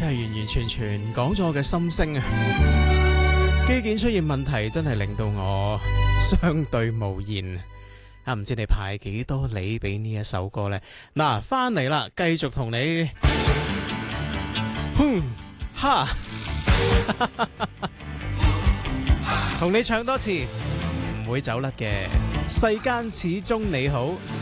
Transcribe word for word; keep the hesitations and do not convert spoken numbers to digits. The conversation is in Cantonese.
真係完完全全講咗我嘅心聲啊！機件出現問題，真係令到我相對無言啊！唔知你派幾多厘俾呢一首歌呢？嗱，翻嚟啦，繼續同你，哼哈，同你唱多次，唔會走甩嘅。世間始終你好。